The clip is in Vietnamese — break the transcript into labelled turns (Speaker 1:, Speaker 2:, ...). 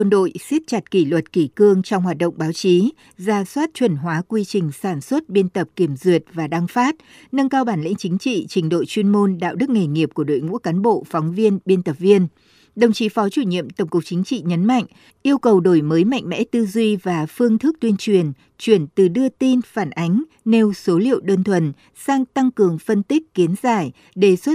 Speaker 1: Quân đội siết chặt kỷ luật kỷ cương trong hoạt động báo chí, rà soát chuẩn hóa quy trình sản xuất, biên tập, kiểm duyệt và đăng phát, nâng cao bản lĩnh chính trị, trình độ chuyên môn, đạo đức nghề nghiệp của đội ngũ cán bộ, phóng viên, biên tập viên. Đồng chí Phó Chủ nhiệm Tổng cục Chính trị nhấn mạnh, yêu cầu đổi mới mạnh mẽ tư duy và phương thức tuyên truyền, chuyển từ đưa tin, phản ánh, nêu số liệu đơn thuần sang tăng cường phân tích, kiến giải, đề xuất